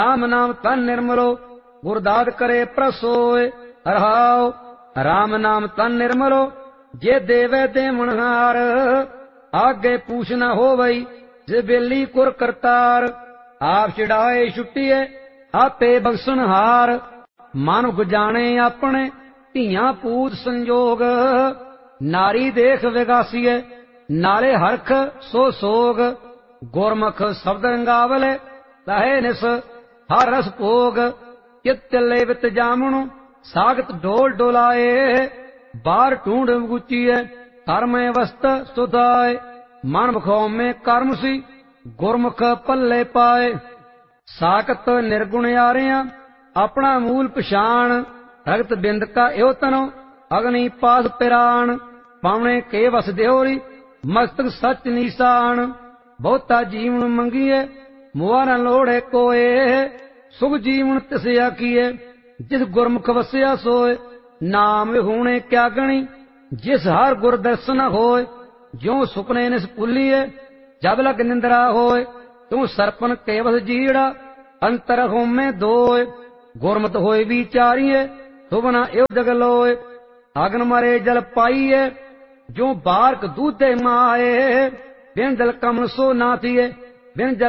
राम नाम तन निर्मलो गुरदाद करे प्रसोय। रहाओ राम नाम तन निर्मलो जे देवे देवनहार। आगे पूछ न होवई जे बेली कुर करतार। आप चिड़ाए छुट्टीए आपे बख्शनहार। मानुख जाने अपने धियां पूत संजोग। नारी देख विगासीए नाले हरख सो सोग। गुरमुख शब्द रंगावले लहे निस हर रस भोग। चित लेवित जामणु सागत डोल डोलाए। बार ढूंढ गुचिए कर्म वस्त सुधाए। मन मुखों में कर्म सी गुरमुख पल्ले पाए। साकत निर्गुण यारियां अपना मूल पछाण। रगत बिंद का यो तनो अग्नि पास पिराण। पावने के वस देहोरी मस्तक सच निशान। बहुता जीवन मंगिए मुआ न लोड़े कोए। सुख जीवन तिस आखिए जिस गुरमुख वसिया सोए। नाम विहूणे क्या गणी जिस हर गुर दर्शन होए। ज्यों सुपने निस भुलिए जब लग निंद्रा होए। त्यों सरपन केवस जीड़ा अंतर होमे दोए। गुरमत होए विचारिए सुबना एव जग लोए। अगन मरे जल पाइए जो बारक दूधे माए। बिन जल कमन सो नाथिए बिन जल